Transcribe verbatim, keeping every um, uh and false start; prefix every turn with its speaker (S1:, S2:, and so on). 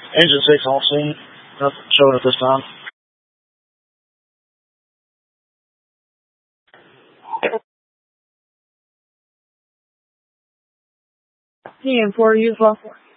S1: Engine six on scene. Nothing showing at this time.
S2: T M four, use lawful.